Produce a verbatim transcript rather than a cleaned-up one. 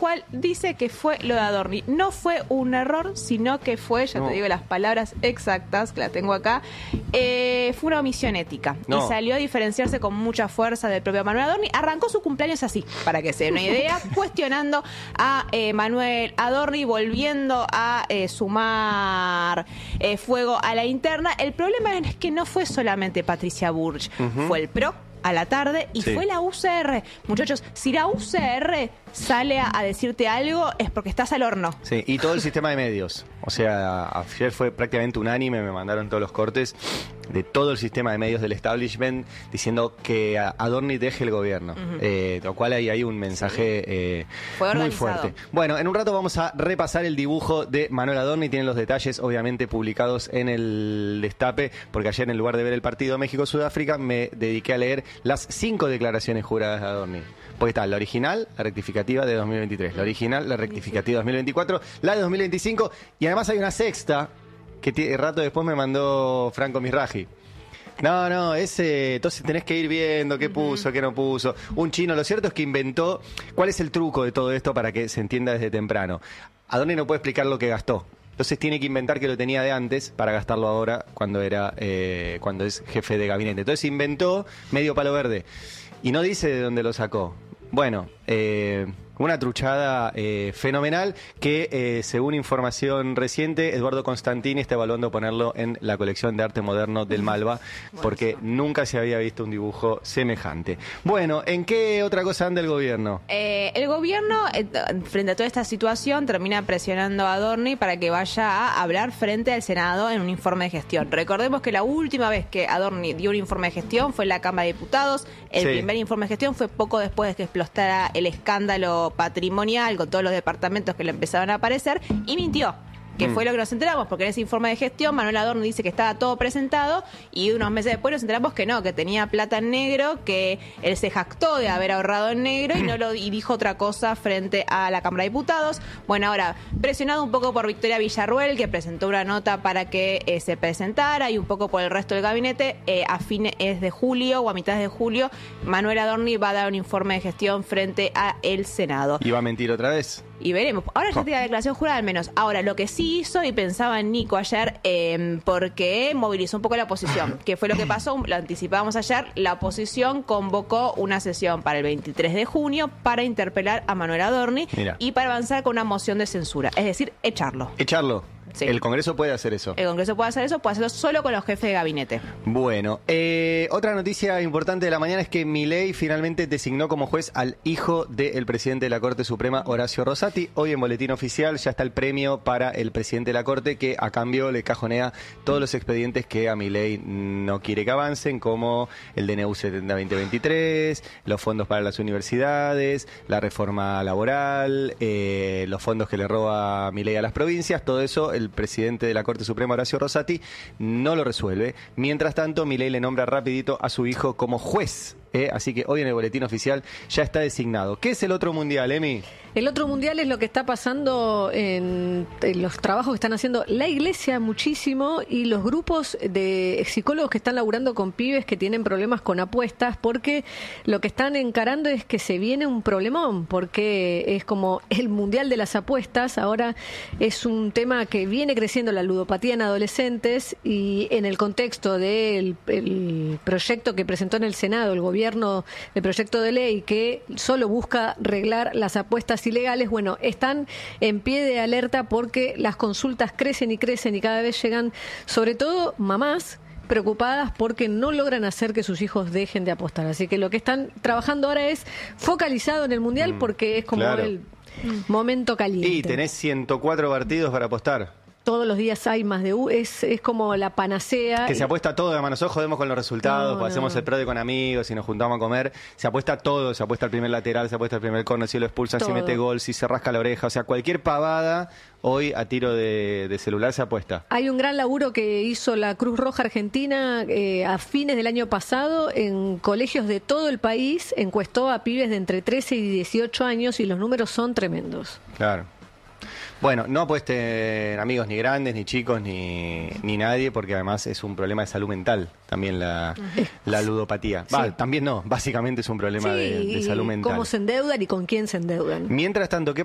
cual dice que fue lo de Adorni. No fue un error, sino que fue, ya no. te digo las palabras exactas, que la tengo acá, eh, fue una omisión ética. No. Y salió a diferenciarse con mucha fuerza del propio Manuel Adorni. Arrancó su cumpleaños así, para que se den una idea, cuestionando a eh, Manuel Adorni, volviendo a eh, sumar eh, fuego a la interna. El problema es que no fue solamente Patricia Burch, uh-huh. fue el P R O a la tarde y sí. fue la U C R. Muchachos, si la U C R sale a, a decirte algo es porque estás al horno. Sí, y todo el sistema de medios. O sea, ayer fue prácticamente unánime, me mandaron todos los cortes de todo el sistema de medios del establishment diciendo que Adorni deje el gobierno. Uh-huh. eh, lo cual hay ahí un mensaje eh, muy fuerte. Bueno, en un rato vamos a repasar el dibujo de Manuel Adorni. Tienen los detalles, obviamente, publicados en el Destape, porque ayer, en lugar de ver el partido México-Sudáfrica, me dediqué a leer las cinco declaraciones juradas de Adorni. Porque está la original, la rectificativa de dos mil veintitrés, la original, la rectificativa de dos mil veinticuatro, la de dos mil veinticinco, y además hay una sexta que t- rato después me mandó Franco Misraji. No, no, ese, entonces tenés que ir viendo qué puso, qué no puso. Un chino, lo cierto es que inventó. ¿Cuál es el truco de todo esto para que se entienda desde temprano? Adorni no puede explicar lo que gastó. Entonces tiene que inventar que lo tenía de antes para gastarlo ahora cuando era eh, cuando es jefe de gabinete. Entonces inventó medio palo verde y no dice de dónde lo sacó. Bueno, eh, una truchada eh, fenomenal que, eh, según información reciente, Eduardo Constantini está evaluando ponerlo en la colección de arte moderno del Malva, porque nunca se había visto un dibujo semejante. Bueno, ¿en qué otra cosa anda el gobierno? Eh, el gobierno, eh, frente a toda esta situación, termina presionando a Adorni para que vaya a hablar frente al Senado en un informe de gestión. Recordemos que la última vez que Adorni dio un informe de gestión fue en la Cámara de Diputados. El sí. primer informe de gestión fue poco después de que explotara el escándalo patrimonial con todos los departamentos que le empezaban a aparecer, y mintió. Que mm. fue lo que nos enteramos, porque en ese informe de gestión Manuel Adorni dice que estaba todo presentado y unos meses después nos enteramos que no, que tenía plata en negro, que él se jactó de haber ahorrado en negro y no lo y dijo otra cosa frente a la Cámara de Diputados. Bueno, ahora, presionado un poco por Victoria Villarruel, que presentó una nota para que eh, se presentara, y un poco por el resto del gabinete, eh, a fines de julio o a mitad de julio, Manuel Adorni va a dar un informe de gestión frente a el Senado. ¿Y va a mentir otra vez? Y veremos. Ahora ya tiene la declaración jurada al menos. Ahora, lo que sí hizo, y pensaba en Nico ayer, eh, porque movilizó un poco la oposición, que fue lo que pasó, lo anticipábamos ayer, la oposición convocó una sesión para el veintitrés de junio para interpelar a Manuel Adorni. Mira. Y para avanzar con una moción de censura, es decir, echarlo. Echarlo. Sí. El Congreso puede hacer eso. El Congreso puede hacer eso, puede hacerlo solo con los jefes de gabinete. Bueno, eh, otra noticia importante de la mañana es que Milei finalmente designó como juez al hijo del presidente de la Corte Suprema, Horacio Rosati. Hoy en Boletín Oficial ya está el premio para el presidente de la Corte, que a cambio le cajonea todos los expedientes que a Milei no quiere que avancen, como el D N U setenta veinte veintitrés, los fondos para las universidades, la reforma laboral, eh, los fondos que le roba Milei a las provincias. Todo eso el presidente de la Corte Suprema, Horacio Rosati, no lo resuelve. Mientras tanto, Milei le nombra rapidito a su hijo como juez. ¿eh? Así que hoy en el Boletín Oficial ya está designado. ¿Qué es el otro mundial, Emi? El otro mundial es lo que está pasando en, en los trabajos que están haciendo la Iglesia muchísimo, y los grupos de psicólogos que están laburando con pibes que tienen problemas con apuestas, porque lo que están encarando es que se viene un problemón, porque es como el mundial de las apuestas. Ahora es un tema que viene creciendo, la ludopatía en adolescentes, y en el contexto del el proyecto que presentó en el Senado el gobierno, el proyecto de ley que solo busca reglar las apuestas ilegales, bueno, están en pie de alerta porque las consultas crecen y crecen y cada vez llegan, sobre todo mamás preocupadas porque no logran hacer que sus hijos dejen de apostar. Así que lo que están trabajando ahora es focalizado en el mundial, porque es como claro. el momento caliente. Y tenés ciento cuatro partidos para apostar. Todos los días hay más de U, es, es como la panacea. Que se apuesta todo, hermano, nosotros jodemos con los resultados, no, hacemos no. el prode con amigos y nos juntamos a comer. Se apuesta todo, se apuesta el primer lateral, se apuesta el primer córner, si lo expulsan, todo. Si mete gol, si se rasca la oreja, o sea, cualquier pavada hoy a tiro de, de celular se apuesta. Hay un gran laburo que hizo la Cruz Roja Argentina eh, a fines del año pasado en colegios de todo el país, encuestó a pibes de entre trece y dieciocho años y los números son tremendos. Claro. Bueno, no apuesten amigos ni grandes, ni chicos, ni, ni nadie, porque además es un problema de salud mental también la, la ludopatía. Va, sí. También no, básicamente es un problema sí, de, de salud mental. Cómo se endeudan y con quién se endeudan. Mientras tanto, ¿qué